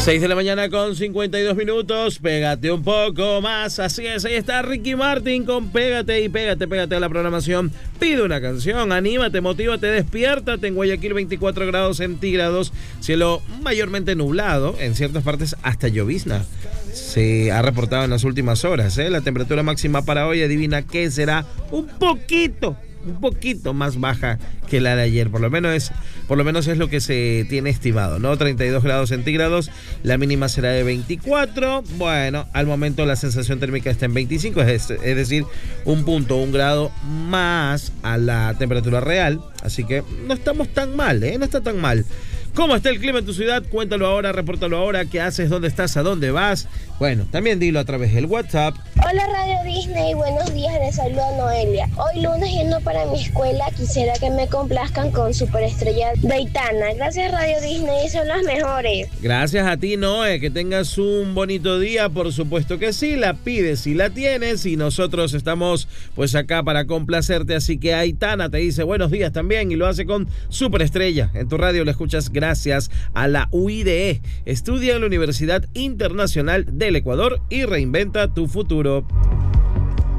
6 de la mañana con 52 minutos, pégate un poco más, así es, ahí está Ricky Martin con Pégate y pégate a la programación, pide una canción, anímate, motívate, despiértate. En Guayaquil 24 grados centígrados, cielo mayormente nublado, en ciertas partes hasta llovizna se ha reportado en las últimas horas, La temperatura máxima para hoy, adivina qué será, un poquito más baja que la de ayer, por lo menos es lo que se tiene estimado, ¿no? 32 grados centígrados, la mínima será de 24, bueno, al momento la sensación térmica está en 25, es decir, un grado más a la temperatura real, así que no estamos tan mal, no está tan mal. ¿Cómo está el clima en tu ciudad? Cuéntalo ahora, repórtalo ahora, ¿qué haces? ¿Dónde estás? ¿A dónde vas? Bueno, también dilo a través del WhatsApp. Hola Radio Disney, buenos días, les saluda Noelia. Hoy lunes yendo para mi escuela, quisiera que me complazcan con Superestrella de Aitana. Gracias Radio Disney, son las mejores. Gracias a ti, Noé, que tengas un bonito día, por supuesto que sí, la pides y la tienes y nosotros estamos pues acá para complacerte, así que Aitana te dice buenos días también y lo hace con Superestrella. En tu radio lo escuchas gracias a la UIDE. Estudia en la Universidad Internacional del Ecuador y reinventa tu futuro.